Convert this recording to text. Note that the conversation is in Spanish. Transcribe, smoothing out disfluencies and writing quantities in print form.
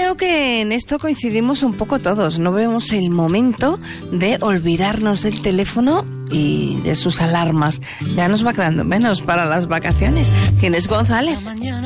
creo que en esto coincidimos un poco todos. No vemos el momento de olvidarnos del teléfono y de sus alarmas. Ya nos va quedando menos para las vacaciones. ¿Quién es González?